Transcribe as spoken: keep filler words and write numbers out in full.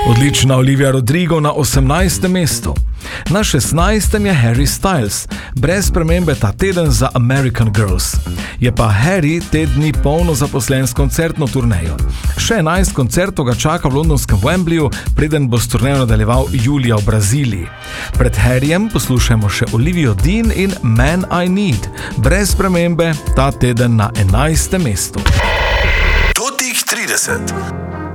Odlična Olivia Rodrigo na osemnajstem mestu. Na šestnajstem je Harry Styles, brez spremembe ta teden za American Girls. Je pa Harry te dni polno zaposlen s koncertno turnejo. Še enajst koncertov ga čaka v londonskem Wembleyju, preden bo s turnejo nadaljeval julija v Braziliji. Pred Harryjem poslušajmo še Olivio Dean in Man I Need, brez spremembe ta teden na enajstem mestu. Totih trideset.